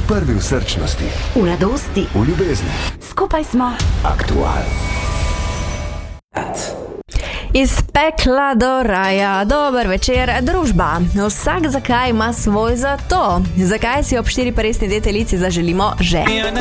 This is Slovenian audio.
prvi v srčnosti, v radosti, v ljubezni. Skupaj smo Aktual. Iz pekla do raja, dober večer, družba. Vsak zakaj ima svoj zato. Zakaj si ob 4 resni deteljici zaželimo že?